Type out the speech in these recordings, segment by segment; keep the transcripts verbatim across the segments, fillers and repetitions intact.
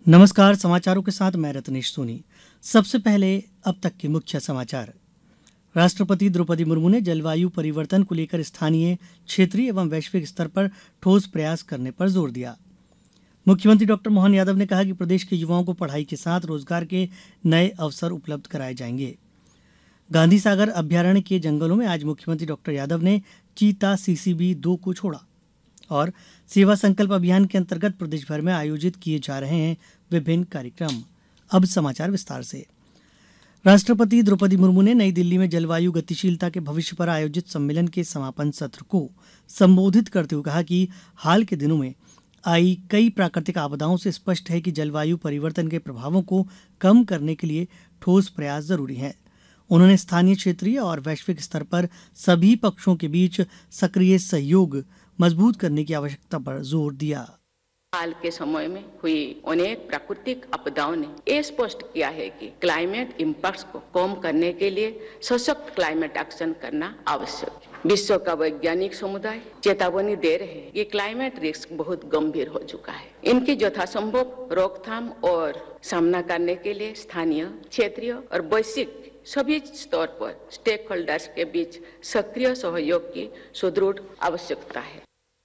नमस्कार। समाचारों के साथ मैं रत्नेश सोनी। सबसे पहले अब तक के मुख्य समाचार। राष्ट्रपति द्रौपदी मुर्मू ने जलवायु परिवर्तन को लेकर स्थानीय, क्षेत्रीय एवं वैश्विक स्तर पर ठोस प्रयास करने पर जोर दिया। मुख्यमंत्री डॉक्टर मोहन यादव ने कहा कि प्रदेश के युवाओं को पढ़ाई के साथ रोजगार के नए अवसर उपलब्ध कराए जाएंगे। गांधी सागर अभ्यारण्य के जंगलों में आज मुख्यमंत्री डॉक्टर यादव ने चीता सीसीबी दो को छोड़ा। और सेवा संकल्प अभियान के अंतर्गत प्रदेश भर में आयोजित किए जा रहे हैं विभिन्न कार्यक्रम। अब समाचार विस्तार से। राष्ट्रपति द्रौपदी मुर्मू ने नई दिल्ली में जलवायु गतिशीलता के भविष्य पर आयोजित सम्मेलन के समापन सत्र को संबोधित करते हुए कहा कि हाल के दिनों में आई कई प्राकृतिक आपदाओं से स्पष्ट है कि जलवायु परिवर्तन के प्रभावों को कम करने के लिए ठोस प्रयास जरूरी हैं। उन्होंने स्थानीय, क्षेत्रीय और वैश्विक स्तर पर सभी पक्षों के बीच सक्रिय सहयोग मजबूत करने की आवश्यकता पर जोर दिया। हाल के समय में हुई अनेक प्राकृतिक आपदाओं ने ये स्पष्ट किया है कि क्लाइमेट इम्पैक्ट्स को कम करने के लिए सशक्त क्लाइमेट एक्शन करना आवश्यक है। विश्व का वैज्ञानिक समुदाय चेतावनी दे रहे हैं कि क्लाइमेट रिस्क बहुत गंभीर हो चुका है। इनकी यथासंभव रोकथाम और सामना करने के लिए स्थानीय, क्षेत्रीय और वैश्विक सभी स्तर पर स्टेक होल्डर्स के बीच सक्रिय सहयोग की सुदृढ़ आवश्यकता है।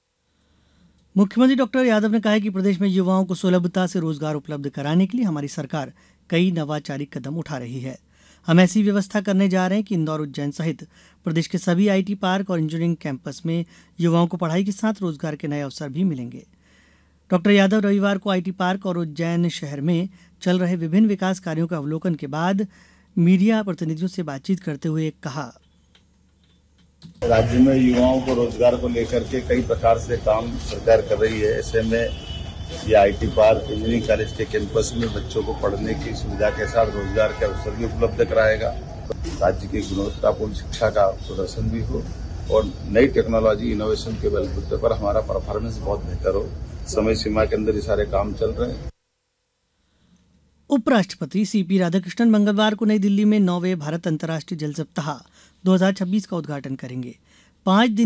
मुख्यमंत्री डॉक्टर यादव ने कहा है कि प्रदेश में युवाओं को सुलभता से रोजगार उपलब्ध कराने के लिए हमारी सरकार कई नवाचारी कदम उठा रही है। हम ऐसी व्यवस्था करने जा रहे हैं कि इंदौर, उज्जैन सहित प्रदेश के सभी आईटी पार्क और इंजीनियरिंग कैंपस में युवाओं को पढ़ाई के साथ रोजगार के नए अवसर भी मिलेंगे। डॉक्टर यादव रविवार को आईटी पार्क और उज्जैन शहर में चल रहे विभिन्न विकास कार्यों के अवलोकन के बाद मीडिया प्रतिनिधियों से बातचीत करते हुए कहा, राज्य में युवाओं को रोजगार को लेकर के कई प्रकार से काम सरकार कर रही है। ऐसे में ये आईटी पार्क, इंजीनियरिंग कॉलेज के कैंपस में बच्चों को पढ़ने की सुविधा के साथ रोजगार के अवसर भी उपलब्ध कराएगा। राज्य की गुणवत्तापूर्ण शिक्षा का प्रदर्शन भी हो और नई टेक्नोलॉजी, इनोवेशन के बलबूते पर हमारा परफॉर्मेंस बहुत बेहतर हो। समय सीमा के अंदर ये सारे काम चल रहे हैं। उपराष्ट्रपति सीपी राधाकृष्णन मंगलवार को नई दिल्ली में नौवें भारत अंतर्राष्ट्रीय जल सप्ताह दो हज़ार छब्बीस का उद्घाटन करेंगे। पांच दिन